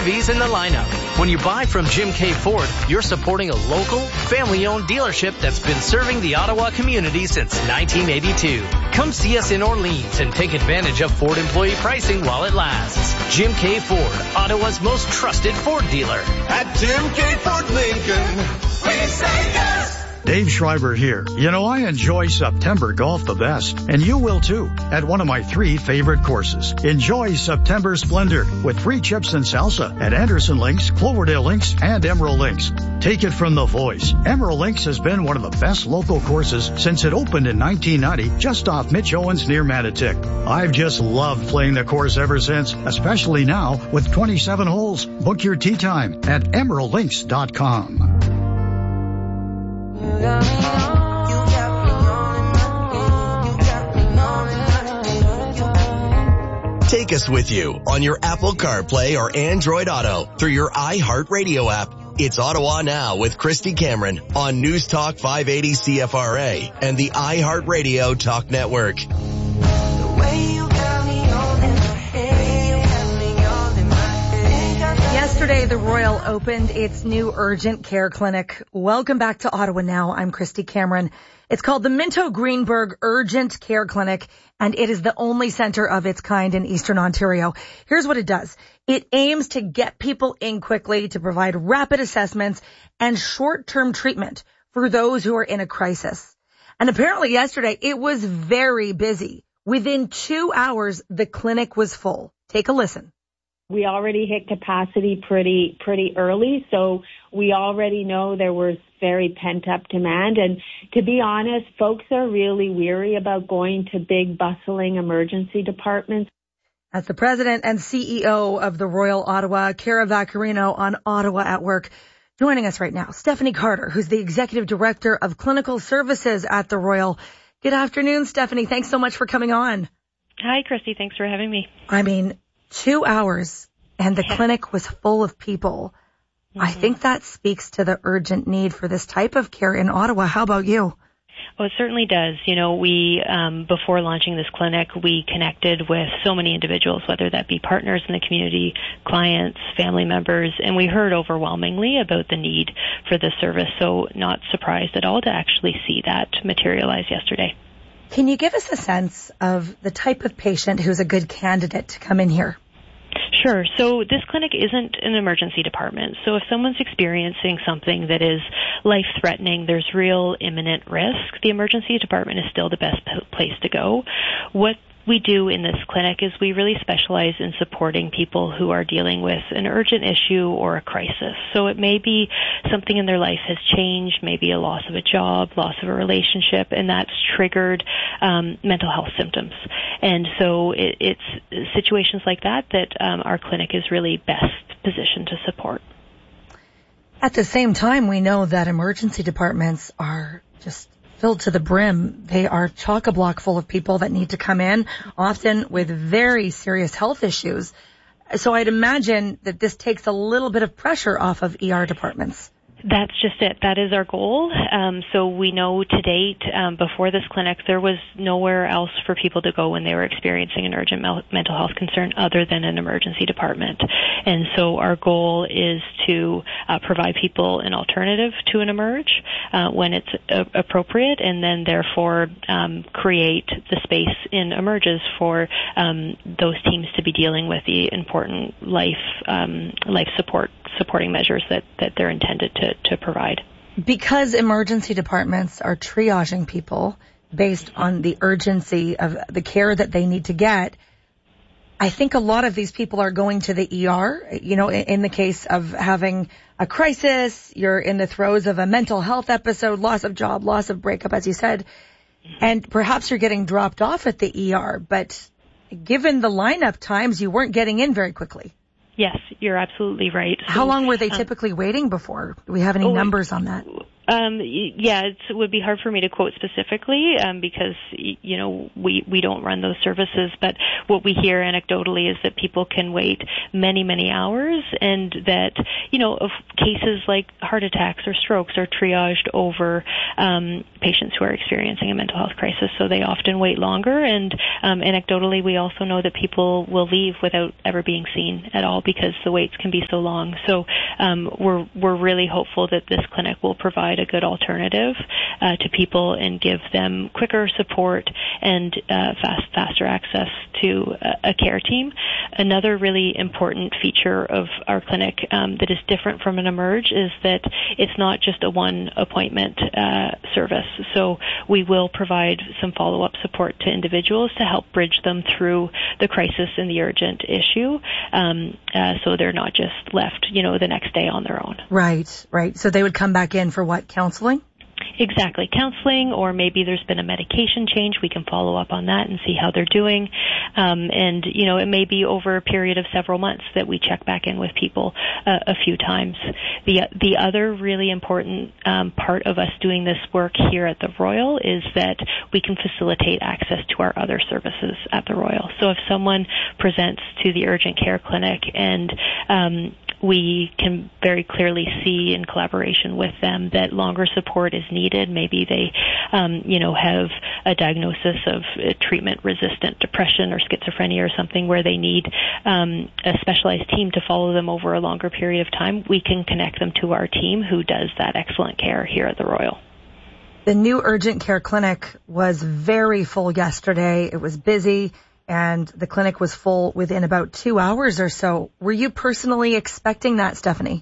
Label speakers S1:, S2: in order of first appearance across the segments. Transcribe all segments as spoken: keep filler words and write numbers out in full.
S1: Vs in the lineup. When you buy from Jim K. Ford, you're supporting a local, family-owned dealership that's been serving the Ottawa community since nineteen eighty-two. Come see us in Orleans and take advantage of Ford employee pricing while it lasts. Jim K. Ford, Ottawa's most trusted Ford dealer.
S2: At Jim K. Ford Lincoln, we say yes!
S3: Dave Schreiber here. You know, I enjoy September golf the best, and you will too, at one of my three favorite courses. Enjoy September Splendor with free chips and salsa at Anderson Links, Cloverdale Links, and Emerald Links. Take it from the voice. Emerald Links has been one of the best local courses since it opened in nineteen ninety, just off Mitch Owens near Matitic. I've just loved playing the course ever since, especially now with twenty-seven holes. Book your tee time at emerald links dot com.
S4: Take us with you on your Apple CarPlay or Android Auto through your iHeartRadio app. It's Ottawa Now with Christy Cameron on News Talk five eighty C F R A and the iHeartRadio Talk Network.
S5: Yesterday, the Royal opened its new urgent care clinic. Welcome back to Ottawa Now. I'm Christy Cameron. It's called the Minto Greenberg Urgent Care Clinic, and it is the only center of its kind in Eastern Ontario. Here's what it does. It aims to get people in quickly, to provide rapid assessments and short-term treatment for those who are in a crisis. And apparently yesterday, it was very busy. Within two hours, the clinic was full. Take a listen.
S6: We already hit capacity pretty pretty early, so we already know there was very pent-up demand. And to be honest, folks are really weary about going to big, bustling emergency departments.
S5: That's the president and C E O of the Royal Ottawa, Cara Vaccarino, on Ottawa at Work. Joining us right now, Stephanie Carter, who's the executive director of clinical services at the Royal. Good afternoon, Stephanie. Thanks so much for coming on.
S7: Hi, Christy. Thanks for having me.
S5: I mean, two hours and the clinic was full of people. Mm-hmm. I think that speaks to the urgent need for this type of care in Ottawa. How about you?
S7: Well, it certainly does. You know, we, um, before launching this clinic, we connected with so many individuals, whether that be partners in the community, clients, family members, and we heard overwhelmingly about the need for this service. So not surprised at all to actually see that materialize yesterday.
S5: Can you give us a sense of the type of patient who's a good candidate to come in here?
S7: Sure. So this clinic isn't an emergency department. So if someone's experiencing something that is life-threatening, there's real imminent risk, the emergency department is still the best p- place to go. What we do in this clinic is we really specialize in supporting people who are dealing with an urgent issue or a crisis. So it may be something in their life has changed, maybe a loss of a job, loss of a relationship, and that's triggered um, mental health symptoms. And so it, it's situations like that that um, our clinic is really best positioned to support.
S5: At the same time, we know that emergency departments are just filled to the brim. They are chock-a-block full of people that need to come in, often with very serious health issues. So I'd imagine that this takes a little bit of pressure off of E R departments.
S7: That's just it. That is our goal. Um, so we know to date, um, before this clinic, there was nowhere else for people to go when they were experiencing an urgent mel- mental health concern other than an emergency department. And so our goal is to uh, provide people an alternative to an emerge uh, when it's a- appropriate, and then therefore um, create the space in emerges for um, those teams to be dealing with the important life um, life support supporting measures that, that they're intended to, to provide.
S5: Because emergency departments are triaging people based on the urgency of the care that they need to get, I think a lot of these people are going to the E R. You know, in the case of having a crisis, you're in the throes of a mental health episode, loss of job, loss of breakup, as you said, and perhaps you're getting dropped off at the E R. But given the lineup times, you weren't getting in very quickly.
S7: Yes, you're absolutely right. So,
S5: how long were they
S7: um,
S5: typically waiting before? Do we have any
S7: oh,
S5: numbers on that?
S7: Um, yeah, it's, it would be hard for me to quote specifically um, because, you know, we, we don't run those services. But what we hear anecdotally is that people can wait many, many hours, and that, you know, of cases like heart attacks or strokes are triaged over um, patients who are experiencing a mental health crisis. So they often wait longer. And um, anecdotally, we also know that people will leave without ever being seen at all because the waits can be so long. So um, we're we're really hopeful that this clinic will provide a good alternative uh, to people and give them quicker support and uh, fast, faster access to a, a care team. Another really important feature of our clinic um, that is different from an Emerge is that it's not just a one appointment uh, service. So we will provide some follow-up support to individuals to help bridge them through the crisis and the urgent issue, um, uh, so they're not just left, you know, the next day on their own.
S5: Right, right. So they would come back in for what, counseling?
S7: Exactly, counseling, or maybe there's been a medication change. We can follow up on that and see how they're doing. Um, and, you know, it may be over a period of several months that we check back in with people uh, a few times. The the other really important um, part of us doing this work here at the Royal is that we can facilitate access to our other services at the Royal. So if someone presents to the urgent care clinic and um, we can very clearly see in collaboration with them that longer support is needed. Maybe they, um, you know, have a diagnosis of uh, treatment-resistant depression or schizophrenia or something where they need um, a specialized team to follow them over a longer period of time. We can connect them to our team who does that excellent care here at the Royal.
S5: The new urgent care clinic was very full yesterday. It was busy, and the clinic was full within about two hours or so. Were you personally expecting that, Stephanie?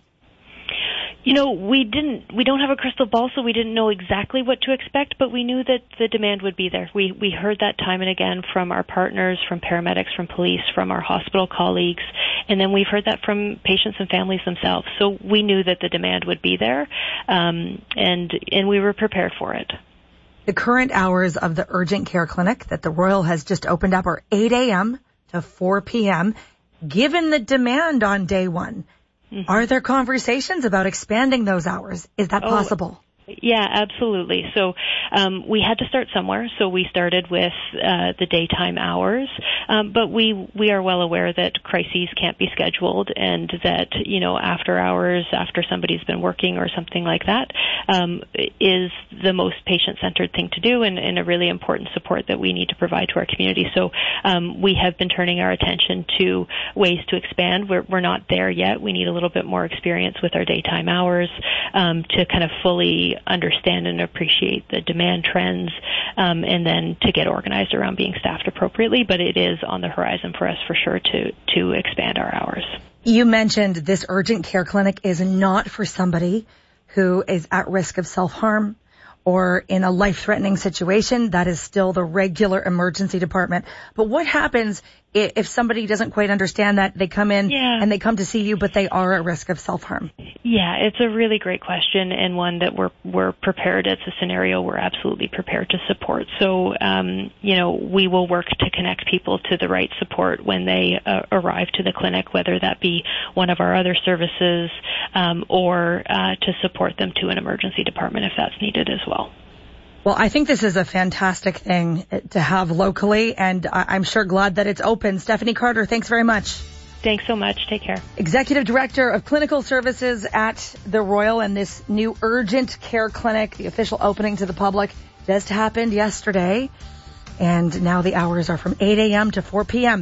S7: You know, we didn't, we don't have a crystal ball, so we didn't know exactly what to expect, but we knew that the demand would be there. We, we heard that time and again from our partners, from paramedics, from police, from our hospital colleagues, and then we've heard that from patients and families themselves. So we knew that the demand would be there, um, and, and we were prepared for it.
S5: The current hours of the urgent care clinic that the Royal has just opened up are eight a.m. to four p.m. Given the demand on day one, mm-hmm. are there conversations about expanding those hours? Is that oh, possible?
S7: Yeah, absolutely. So um, we had to start somewhere, so we started with uh, the daytime hours. Um, but we we are well aware that crises can't be scheduled, and that, you know, after hours, after somebody's been working or something like that, um, is the most patient-centered thing to do, and, and a really important support that we need to provide to our community. So um, we have been turning our attention to ways to expand. We're, we're not there yet. We need a little bit more experience with our daytime hours um, to kind of fully understand and appreciate the demand trends, um, and then to get organized around being staffed appropriately. But it is on the horizon for us for sure to to expand our hours.
S5: You mentioned this urgent care clinic is not for somebody who is at risk of self-harm or in a life-threatening situation. That is still the regular emergency department. But what happens if somebody doesn't quite understand that? They come in yeah. and they come to see you, but they are at risk of self-harm.
S7: Yeah, it's a really great question, and one that we're we're prepared. It's a scenario we're absolutely prepared to support. So, um, you know, we will work to connect people to the right support when they uh, arrive to the clinic, whether that be one of our other services um, or uh, to support them to an emergency department if that's needed as well.
S5: Well, I think this is a fantastic thing to have locally, and I'm sure glad that it's open. Stephanie Carter, thanks very much.
S7: Thanks so much. Take care.
S5: Executive Director of Clinical Services at the Royal, and this new urgent care clinic, the official opening to the public, just happened yesterday, and now the hours are from eight a.m. to four p.m.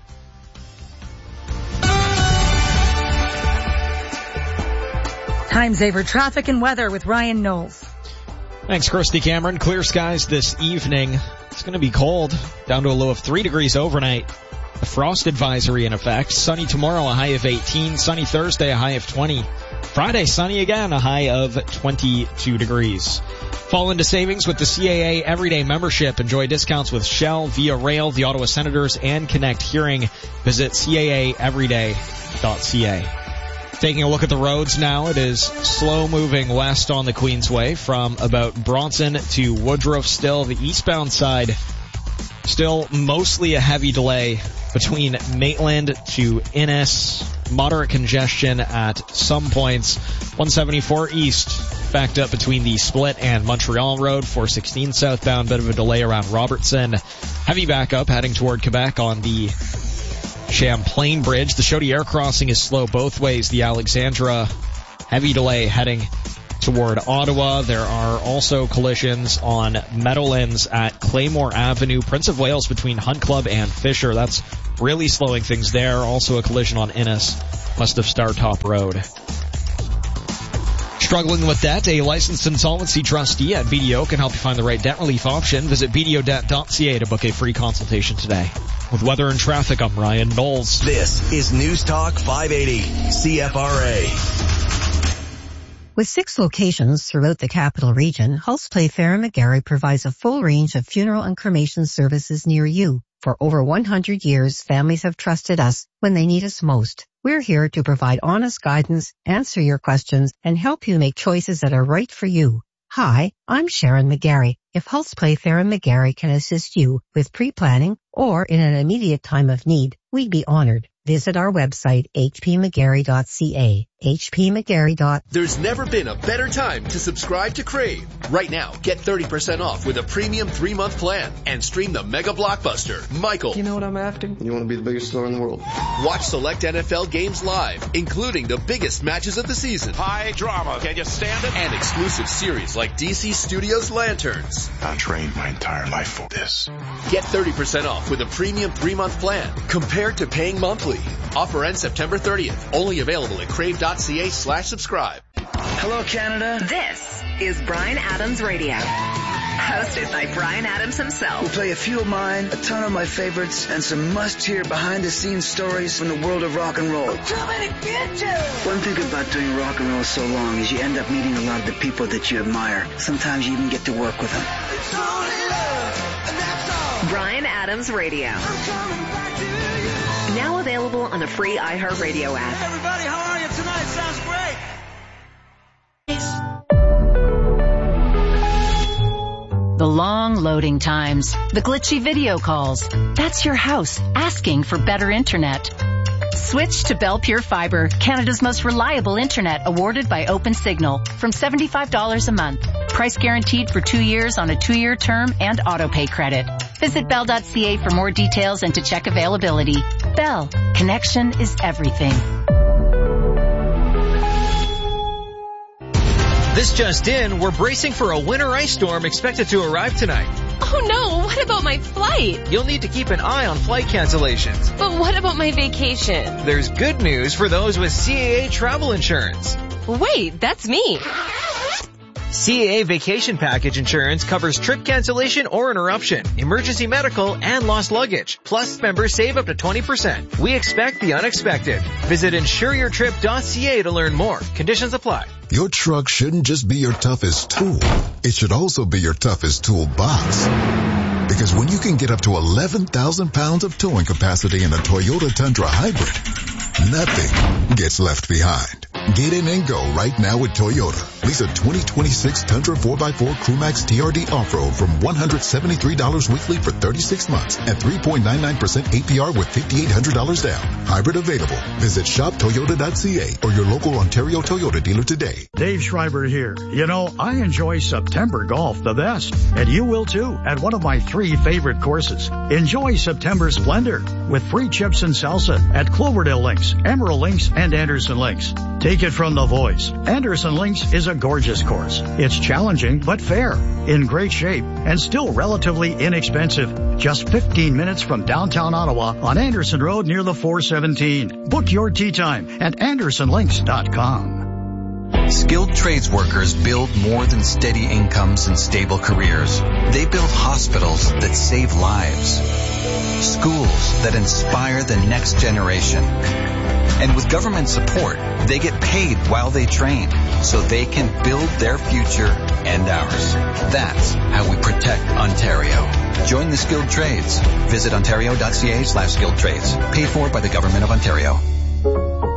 S5: Time saver traffic and weather with Ryan Knowles.
S8: Thanks, Christy Cameron. Clear skies this evening. It's going to be cold, down to a low of three degrees overnight. A frost advisory in effect. Sunny tomorrow, a high of eighteen. Sunny Thursday, a high of twenty. Friday, sunny again, a high of twenty-two degrees. Fall into savings with the C A A Everyday membership. Enjoy discounts with Shell, Via Rail, the Ottawa Senators, and Connect Hearing. Visit C A A everyday dot C A. Taking a look at the roads now, it is slow moving west on the Queensway from about Bronson to Woodruff. Still the eastbound side, still mostly a heavy delay between Maitland to Innis. Moderate congestion at some points. one seventy-four east backed up between the Split and Montreal Road. four sixteen southbound, bit of a delay around Robertson. Heavy backup heading toward Quebec on the Champlain Bridge. The Chaudière crossing is slow both ways. The Alexandra, heavy delay heading toward Ottawa. There are also collisions on Meadowlands at Claymore Avenue. Prince of Wales between Hunt Club and Fisher. That's really slowing things there. Also a collision on Innis west of Startop Road. Struggling with debt? A licensed insolvency trustee at B D O can help you find the right debt relief option. Visit b d o debt dot c a to book a free consultation today. With weather and traffic, I'm Ryan Knowles.
S4: This is News Talk five eighty C F R A.
S9: With six locations throughout the capital region, Hulse Playfair and McGarry provides a full range of funeral and cremation services near you. For over one hundred years, families have trusted us when they need us most. We're here to provide honest guidance, answer your questions, and help you make choices that are right for you. Hi, I'm Sharon McGarry. If Hulse Playfair and McGarry can assist you with pre-planning or in an immediate time of need, we'd be honored. Visit our website, h p mcgarry dot c a. h p mcgarry.
S10: There's never been a better time to subscribe to Crave. Right now, get thirty percent off with a premium three-month plan and stream the mega blockbuster, Michael.
S11: You know what I'm after? You want to be the biggest star in the world.
S10: Watch select N F L games live, including the biggest matches of the season.
S2: High drama. Can you stand it?
S10: And exclusive series like D C Studios Lanterns.
S12: I trained my entire life for this.
S10: Get thirty percent off with a premium three-month plan compared to paying monthly. Offer ends September thirtieth. Only available at crave dot c a slash subscribe.
S13: Hello, Canada.
S14: This is Bryan Adams Radio. Hosted by Bryan Adams himself.
S13: We'll play a few of mine, a ton of my favorites, and some must-hear behind-the-scenes stories from the world of rock and roll. One thing about doing rock and roll so long is you end up meeting a lot of the people that you admire. Sometimes you even get to work with them.
S14: Bryan Adams Radio. Now available on the free iHeartRadio app.
S2: Hey everybody, how are you tonight? Sounds great.
S15: The long loading times, the glitchy video calls. That's your house asking for better internet. Switch to Bell Pure Fiber, Canada's most reliable internet, awarded by OpenSignal, from seventy-five dollars a month. Price guaranteed for two years on a two-year term and auto-pay credit. Visit bell dot c a for more details and to check availability. Bell, connection is everything.
S1: This just in, we're bracing for a winter ice storm expected to arrive tonight.
S16: Oh no, what about my flight?
S1: You'll need to keep an eye on flight cancellations.
S16: But what about my vacation?
S1: There's good news for those with C A A travel insurance.
S16: Wait, that's me.
S1: C A A Vacation Package Insurance covers trip cancellation or interruption, emergency medical, and lost luggage. Plus, members save up to twenty percent. We expect the unexpected. Visit insure your trip dot c a to learn more. Conditions apply.
S12: Your truck shouldn't just be your toughest tool. It should also be your toughest toolbox. Because when you can get up to eleven thousand pounds of towing capacity in a Toyota Tundra Hybrid, nothing gets left behind. Get in and go right now with Toyota. Lease a twenty twenty-six Tundra four by four Crewmax T R D Off-Road from one hundred seventy-three dollars weekly for thirty-six months at three point nine nine percent A P R with five thousand eight hundred dollars down. Hybrid available. Visit shop toyota dot c a or your local Ontario Toyota dealer today.
S3: Dave Schreiber here. You know, I enjoy September golf the best, and you will too at one of my three favorite courses. Enjoy September splendor with free chips and salsa at Cloverdale Links, Emerald Links, and Anderson Links. Take it from the voice. Anderson Links is a gorgeous course. It's challenging but fair, in great shape, and still relatively inexpensive. Just fifteen minutes from downtown Ottawa on Anderson Road near the four seventeen. Book your tee time at anderson links dot com.
S17: Skilled trades workers build more than steady incomes and stable careers. They build hospitals that save lives, schools that inspire the next generation. And with government support, they get paid while they train so they can build their future and ours. That's how we protect Ontario. Join the skilled trades. Visit ontario dot c a slash skilled trades. Paid for by the Government of Ontario.